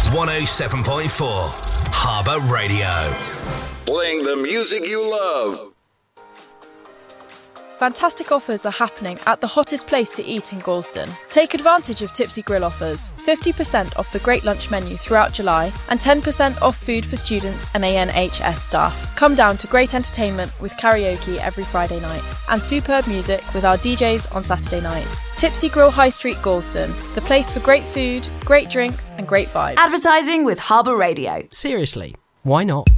107.4 Harbour Radio. Playing the music you love. Fantastic offers are happening at the hottest place to eat in Galston. Take advantage of Tipsy Grill offers. 50% off the great lunch menu throughout July and 10% off food for students and ANHS staff. Come down to great entertainment with karaoke every Friday night and superb music with our DJs on Saturday night. Tipsy Grill High Street Galston, the place for great food, great drinks and great vibes. Advertising with Harbour Radio. Seriously, why not?